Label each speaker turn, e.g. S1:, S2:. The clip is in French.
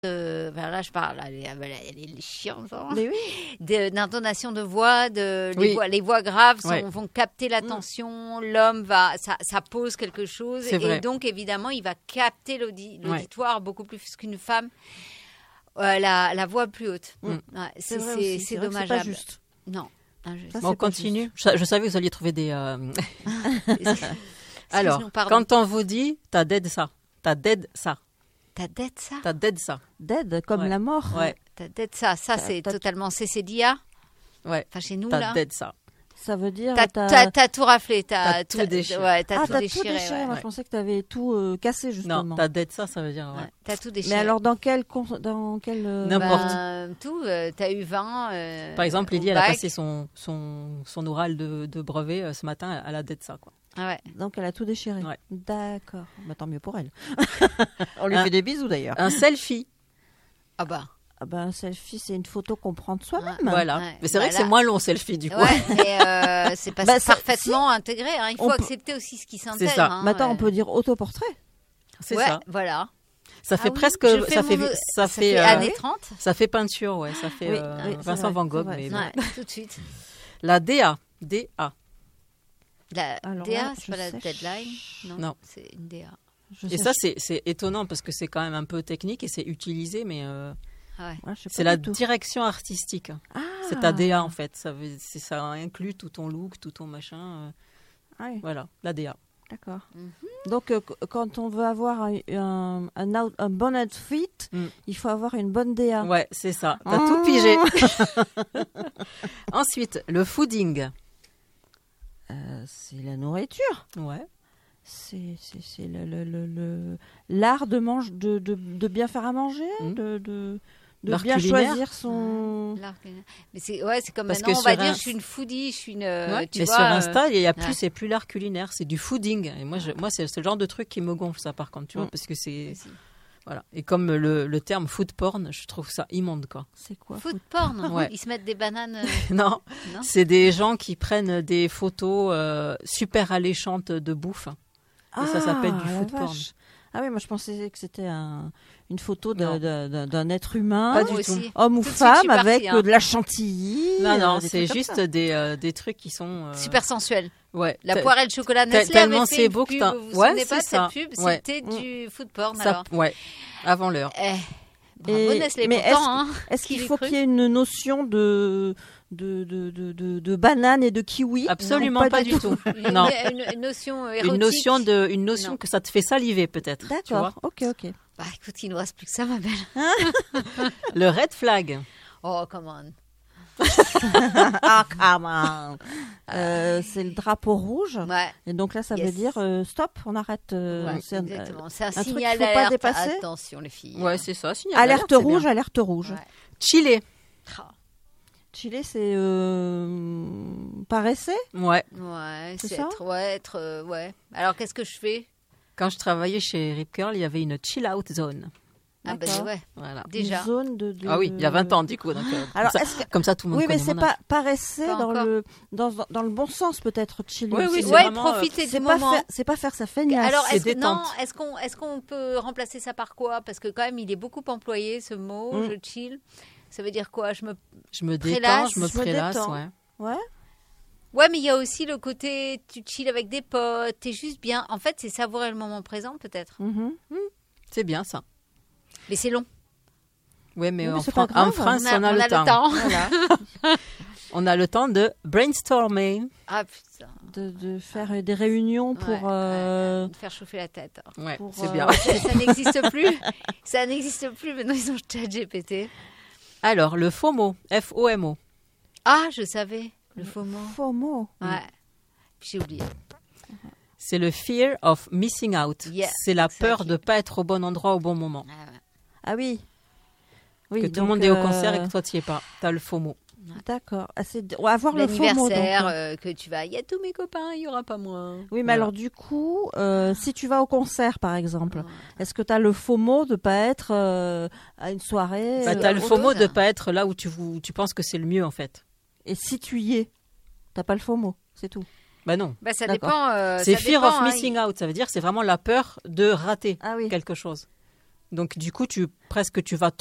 S1: là, je parle, elle est chiante, hein.
S2: Mais oui.
S1: D'intonation de voix,
S3: Oui.
S1: les voix graves
S3: Ouais.
S1: vont capter l'attention, l'homme ça pose quelque chose,
S3: C'est vrai.
S1: et donc évidemment, il va capter l'auditoire beaucoup plus qu'une femme. La voix plus haute.
S3: Mm.
S1: Ouais,
S2: C'est vrai aussi.
S1: c'est
S2: vrai que
S1: dommageable.
S2: C'est pas juste.
S1: Non, injuste.
S2: Ça,
S3: Bon, on
S2: c'est pas
S3: continue. Je savais que vous alliez trouver des... Alors,
S1: Excuse-nous, pardon.
S3: quand on vous dit « t'as dead ça »,
S1: T'as dead ça.
S3: t'as dead ça.
S2: Dead, comme
S3: Ouais.
S2: la mort.
S3: Ouais,
S1: T'as dead ça. Ça, c'est
S2: t'as-
S1: totalement CCDA.
S3: ouais,
S1: Enfin, chez nous,
S3: t'as
S1: là.
S3: dead ça.
S2: Ça veut dire...
S1: T'as tout raflé.
S3: T'as tout déchiré.
S1: Ouais, t'as
S2: Ah,
S1: tout
S2: t'as
S1: déchiré.
S2: tout déchiré.
S1: Ouais.
S2: Moi, je pensais que t'avais tout cassé, justement.
S3: Non, t'as dead ça, ça veut dire... ouais.
S1: Ouais, t'as tout déchiré.
S2: Mais alors, dans quel...
S3: N'importe.
S1: Tout, t'as eu 20.
S3: Par exemple,
S1: au
S3: Lydie, elle a
S1: bac.
S3: passé son oral de brevet ce matin, elle a dead ça, quoi.
S1: Ah ouais.
S2: Donc, elle a tout déchiré.
S3: Ouais.
S2: D'accord. Bah, tant mieux pour elle. On lui
S3: Un-
S2: fait des bisous, d'ailleurs.
S3: Un selfie,
S1: Ah bah.
S2: Ah ben, un selfie, c'est une photo qu'on prend de soi-même.
S3: voilà.
S1: Ouais.
S3: Mais c'est vrai que
S1: Voilà.
S3: c'est moins long, selfie, du coup.
S1: Ouais, mais c'est pas
S2: Bah, ça-
S1: parfaitement intégré. Hein. Il faut
S2: On peut-
S1: accepter aussi ce qui s'intègre.
S3: ça.
S1: Hein,
S2: Mais attends,
S1: ouais.
S2: on peut dire autoportrait.
S3: C'est
S1: Ouais,
S3: ça.
S1: voilà.
S3: Ça fait
S1: Ah oui,
S3: presque...
S1: je fais
S3: Ça
S1: mon-
S3: fait,
S1: ça fait années 30.
S3: ça fait peinture, ouais. Ça fait
S2: Oui, oui, c'est
S3: Vincent
S2: vrai,
S3: Van Gogh.
S2: c'est vrai,
S3: Mais
S2: c'est
S3: bon.
S2: vrai.
S1: Ouais, tout de suite.
S3: La DA. DA.
S1: La
S2: Alors
S1: DA,
S2: là,
S1: c'est
S2: je
S1: pas la
S2: sais.
S1: deadline.
S3: Non.
S1: C'est une DA.
S3: Et ça, c'est étonnant parce que c'est quand même un peu technique et c'est utilisé, mais
S1: Ah ouais.
S2: Ouais, je sais pas
S3: c'est la
S2: du tout.
S3: direction artistique.
S2: Ah.
S3: C'est ta DA, en fait. Ça inclut tout ton look, tout ton machin.
S2: Ah oui,
S3: Voilà, la DA.
S2: d'accord.
S1: Mhm.
S2: Donc, quand on veut avoir un bon outfit,
S3: Mm.
S2: il faut avoir une bonne DA.
S3: Ouais, c'est ça. T'as
S2: Ah.
S3: tout pigé. Ensuite, le fooding.
S2: C'est la nourriture.
S3: Ouais.
S2: C'est l'art de bien faire à manger,
S3: Mm.
S2: de
S3: L'art
S2: bien
S3: culinaire.
S2: choisir son...
S1: Mais c'est comme
S3: Parce
S1: maintenant,
S3: que
S1: on va
S3: sur
S1: dire
S3: un-
S1: je suis une foodie, je suis une.
S3: Ouais,
S1: tu
S3: mais
S1: vois,
S3: sur Insta, il y a plus,
S1: ouais.
S3: c'est plus l'art culinaire, c'est du fooding. Et moi, c'est le genre de truc qui me gonfle, ça, par contre, tu vois,
S2: Mm.
S3: parce que c'est.
S1: Aussi.
S3: Voilà. Et comme le terme food porn, je trouve ça immonde, quoi.
S2: C'est quoi
S1: Food porn.
S3: Ouais.
S1: Ils se mettent des bananes.
S3: Non,
S1: Non.
S3: c'est des gens qui prennent des photos super alléchantes de bouffe. Et ça s'appelle du
S2: la
S3: food porn.
S2: vache. Ah oui, moi je pensais que c'était une photo
S3: Non.
S2: d'un être humain,
S3: Pas
S1: Moi
S3: du tout.
S1: aussi.
S2: homme ou
S1: Tout de suite, je suis
S2: femme, avec
S1: partie, hein.
S2: de la chantilly.
S3: Non,
S2: des
S3: c'est
S2: trucs comme
S3: juste
S2: ça.
S3: des trucs qui sont.
S1: Super sensuel.
S3: Ouais.
S1: La
S3: Te-
S1: poire et le chocolat Nestlé
S3: tellement
S1: avait fait
S3: c'est
S1: une
S3: beau que
S1: pub,
S3: t'as-
S1: vous vous
S3: Ouais,
S1: souvenez pas de
S3: c'est ça.
S1: cette pub?
S3: Ouais.
S1: C'était du food porn
S3: ça-
S1: alors.
S3: Ouais. Avant l'heure.
S1: Bravo
S2: Et-
S1: Nestlé,
S2: mais
S1: pourtant. Hein,
S2: Est-ce
S1: qui
S2: qu'il
S1: l'eût
S2: faut
S1: cru
S2: qu'il y ait une notion de banane et de kiwi?
S3: Absolument
S2: Non,
S3: pas du tout. Non.
S1: Une notion érotique.
S3: Une notion
S1: Non.
S3: que ça te fait saliver peut-être. Tu vois.
S2: D'accord, ok.
S1: Bah écoute, il ne nous reste plus que ça, ma belle.
S3: Le red flag.
S1: Oh, come on.
S2: Ah, come on. C'est le drapeau rouge.
S1: Ouais.
S2: Et donc là, ça
S1: Yes.
S2: veut dire stop, on arrête.
S1: Ouais,
S2: c'est un-
S1: exactement. C'est un
S2: truc
S1: signal
S2: qu'il faut pas
S1: d'alerte.
S2: dépasser.
S1: Attention, les filles.
S3: Ouais, c'est ça. signal
S2: alerte
S3: d'alerte,
S2: rouge,
S3: c'est bien.
S2: alerte rouge.
S1: Ouais.
S3: Chili.
S1: Ah.
S2: Chili, c'est par essai.
S3: Ouais.
S1: Ouais,
S2: C'est
S1: c'est
S2: ça
S1: ouais. Alors, qu'est-ce que je fais?
S3: Quand je travaillais chez Rip Curl, il y avait une chill out zone.
S1: Ah, bah
S2: D'accord.
S1: ouais,
S3: Voilà.
S1: déjà.
S2: Une zone de...
S3: Ah oui, il y a 20 ans du coup. Donc,
S2: Alors,
S3: comme,
S2: est-ce
S3: ça, comme ça, tout le monde
S2: Oui, mais
S3: connaît
S2: c'est
S3: mon âge.
S2: pas par essai
S1: Pas
S2: dans
S1: encore.
S2: le bon sens peut-être. Chili.
S3: Oui, oui,
S2: aussi.
S3: c'est
S1: Ouais,
S3: vraiment,
S1: profitez
S2: C'est
S1: du
S2: pas
S1: moment.
S2: faire, c'est pas faire sa feignasse.
S1: Alors,
S3: c'est
S1: est-ce que, non,
S3: détente.
S1: est-ce qu'on peut remplacer ça par quoi? Parce que quand même, il est beaucoup employé, ce mot,
S2: Mm.
S1: je chill. Ça veut dire quoi?
S3: Je me
S1: Prélasse,
S3: détends, je me
S2: je me
S3: prélasse.
S2: détends.
S3: Ouais.
S2: Ouais.
S1: Ouais, mais il y a aussi le côté, tu chill avec des potes, t'es juste bien. En fait, c'est savourer le moment présent, peut-être.
S2: Mhm.
S3: C'est bien ça.
S1: Mais c'est long.
S3: Ouais, mais,
S2: Oui, mais
S3: en,
S2: c'est pas grave.
S3: en France,
S1: on a
S3: le temps.
S2: Voilà.
S3: On a le temps de brainstormer.
S1: Ah, putain.
S2: de faire des réunions pour.
S1: Ouais, de faire chauffer la tête.
S3: Ouais,
S2: Pour,
S3: c'est bien.
S1: Ça n'existe plus. Ça n'existe plus. Maintenant, ils ont ChatGPT.
S3: Alors, le FOMO. FOMO.
S1: Ah, je savais. Le faux mot.
S2: Faux mot.
S1: Ouais. Puis j'ai oublié.
S3: C'est le fear of missing out.
S1: Yeah,
S3: c'est la peur
S1: exactly.
S3: de ne pas être au bon endroit au bon moment.
S1: Ah, ouais.
S2: Ah oui. Oui,
S3: Que tout le
S2: donc,
S3: monde est au concert et que toi, tu n'y es pas. Tu as le FOMO.
S2: D'accord. Ah, on va avoir le faux mot.
S1: L'anniversaire,
S2: donc.
S1: que tu vas. Il y a tous mes copains, il n'y aura pas moi.
S2: Oui, mais
S3: Voilà.
S2: alors du coup, si tu vas au concert, par exemple, est-ce que tu as le faux mot de pas être à une soirée
S3: Bah, tu as le
S1: autre
S3: FOMO
S1: chose.
S3: de ne pas être là où tu penses que c'est le mieux, en fait.
S2: et si tu y es, t'as pas le faux mot, c'est tout.
S3: Bah non.
S1: Bah, ça
S2: D'accord.
S1: dépend.
S3: C'est
S1: ça
S3: fear
S1: dépend,
S3: of
S1: hein.
S3: missing out. Ça veut dire c'est vraiment la peur de rater
S2: Ah oui.
S3: quelque chose. Donc du coup, tu vas